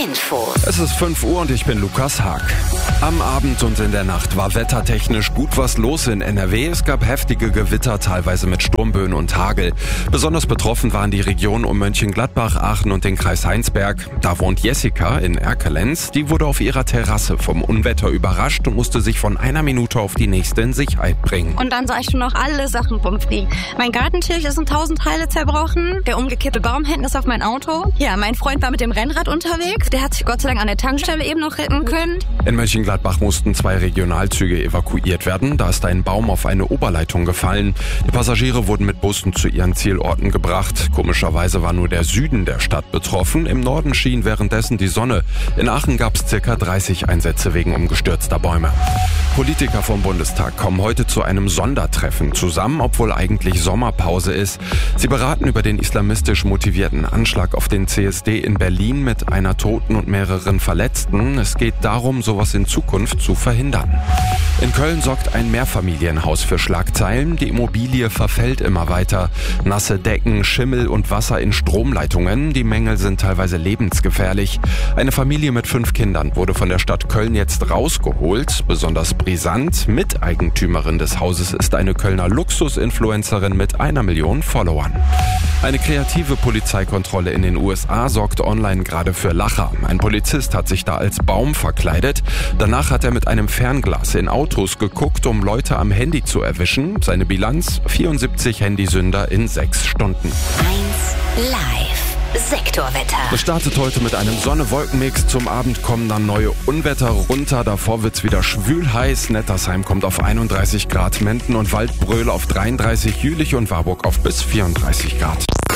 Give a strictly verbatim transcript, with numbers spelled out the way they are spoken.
Info. Es ist fünf Uhr und ich bin Lukas Haag. Am Abend und in der Nacht war wettertechnisch gut was los in N R W. Es gab heftige Gewitter, teilweise mit Sturmböen und Hagel. Besonders betroffen waren die Regionen um Mönchengladbach, Aachen und den Kreis Heinsberg. Da wohnt Jessica in Erkelenz. Die wurde auf ihrer Terrasse vom Unwetter überrascht und musste sich von einer Minute auf die nächste in Sicherheit bringen. Und dann sah ich schon noch alle Sachen rumfliegen. Mein Gartentisch ist in tausend Teile zerbrochen. Der umgekippte Baum hinten ist auf mein Auto. Ja, mein Freund war mit dem Rennrad unterwegs. Der hat sich Gott sei Dank an der Tankstelle eben noch retten können. In Mönchengladbach mussten zwei Regionalzüge evakuiert werden. Da ist ein Baum auf eine Oberleitung gefallen. Die Passagiere wurden mit Bussen zu ihren Zielorten gebracht. Komischerweise war nur der Süden der Stadt betroffen. Im Norden schien währenddessen die Sonne. In Aachen gab es circa dreißig Einsätze wegen umgestürzter Bäume. Politiker vom Bundestag kommen heute zu einem Sondertreffen zusammen, obwohl eigentlich Sommerpause ist. Sie beraten über den islamistisch motivierten Anschlag auf den C S D in Berlin mit einer Toten und mehreren Verletzten. Es geht darum, sowas in Zukunft zu verhindern. In Köln sorgt ein Mehrfamilienhaus für Schlagzeilen. Die Immobilie verfällt immer weiter. Nasse Decken, Schimmel und Wasser in Stromleitungen. Die Mängel sind teilweise lebensgefährlich. Eine Familie mit fünf Kindern wurde von der Stadt Köln jetzt rausgeholt. Besonders brisant, Miteigentümerin des Hauses ist eine Kölner Luxus-Influencerin mit einer Million Followern. Eine kreative Polizeikontrolle in den U S A sorgt online gerade für Lacher. Ein Polizist hat sich da als Baum verkleidet. Danach hat er mit einem Fernglas in Autos geguckt, um Leute am Handy zu erwischen. Seine Bilanz: vierundsiebzig Handysünder in sechs Stunden. eins Live. Sektorwetter. Es startet heute mit einem Sonne-Wolken-Mix. Zum Abend kommen dann neue Unwetter runter. Davor wird's wieder schwül heiß. Nettersheim kommt auf einunddreißig Grad, Menden und Waldbröl auf dreiunddreißig, Jülich und Warburg auf bis vierunddreißig Grad.